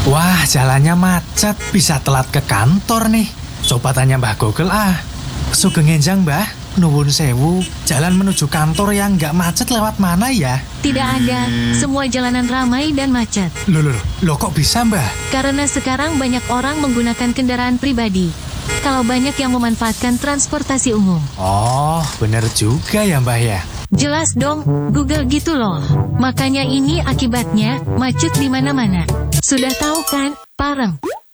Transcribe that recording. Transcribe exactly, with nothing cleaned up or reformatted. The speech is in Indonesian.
Wah, jalannya macet, bisa telat ke kantor nih. Coba tanya Mbah Google ah. Sugeng enjang Mbah, nuwun sewu. Jalan menuju kantor yang nggak macet lewat mana ya? Tidak ada, semua jalanan ramai dan macet. Loh, loh, loh kok bisa Mbah? Karena sekarang banyak orang menggunakan kendaraan pribadi. Kalau banyak yang memanfaatkan transportasi umum. Oh, bener juga ya Mbah ya. Jelas dong, Google gitu loh. Makanya ini akibatnya, macet di mana-mana. Sudah tahu kan, Pareng?